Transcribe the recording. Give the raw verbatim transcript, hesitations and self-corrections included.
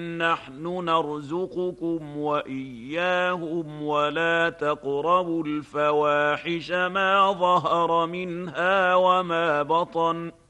نحن نرزقكم وإياهم ولا تقربوا الفواحش ما ظهر منها وما بطن